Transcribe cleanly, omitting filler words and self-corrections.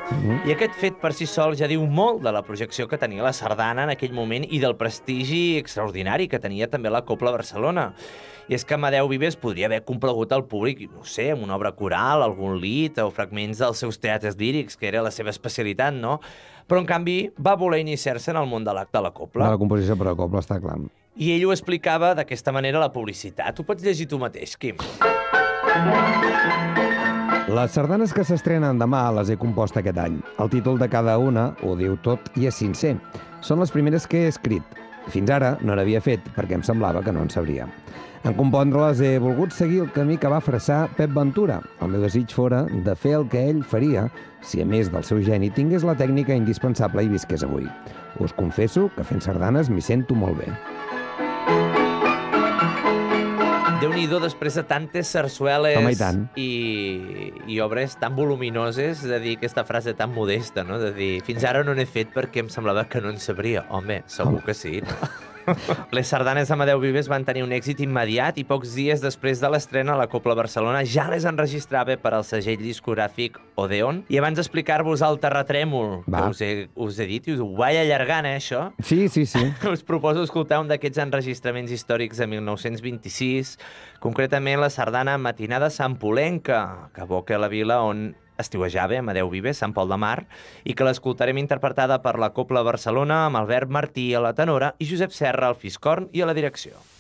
I aquest fet per si sol ja diu molt de la projecció que tenia la sardana en aquell moment i del prestigi extraordinari que tenia també la Cobla Barcelona. I és que Amadeu Vives podria haver complagut al públic, no sé, amb una obra coral, algun lit o fragments dels seus teatres lírics, que era la seva especialitat, no? Però, en canvi, va voler iniciar-se en el món de la copla. De la composició per a cobla, està clar. I ell ho explicava d'aquesta manera a la publicitat. Ho pots llegir tu mateix, Quim. Les sardanes que s'estrenen demà les he compost aquest any. El títol de cada una ho diu tot i és sincer. Són les primeres que he escrit. Fins ara no n'havia fet perquè em semblava que no en sabria. En compondre-les he volgut seguir el camí que va freçar Pep Ventura. El meu desig fora de fer el que ell faria si, a més del seu geni, tingués la tècnica indispensable i visqués avui. Us confesso que fent sardanes m'hi sento molt bé. Déu-n'hi-do, després de tantes sarsueles Home, i tant. i obres tan voluminoses, de dir aquesta frase tan modesta, no? De dir, fins ara no n'he fet perquè em semblava que no en sabria. Home, segur que sí, no? Les sardanes d'Amadeu Vives van tenir un èxit immediat i pocs dies després de l'estrena la Cobla Barcelona ja les enregistrava per al segell discogràfic Odeon. I abans d'explicar-vos el terratrèmol que us he dit, i ho vaig allargant, això? Sí. Us proposo escoltar un d'aquests enregistraments històrics de 1926, concretament la sardana Matinada Sampolenca, que evoca la vila on estiuejava Amadeu Vives, Sant Pol de Mar, i que l'escoltarem interpretada per la Cobla Barcelona amb Albert Martí a la tenora i Josep Serra al fiscorn i a la direcció.